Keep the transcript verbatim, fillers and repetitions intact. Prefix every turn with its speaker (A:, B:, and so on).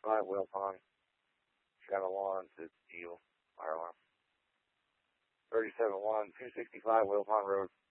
A: sixty-five Whale Pond. Channel one to Deal. Fire alarm. thirty-seven one, two sixty-five Whale Pond Road.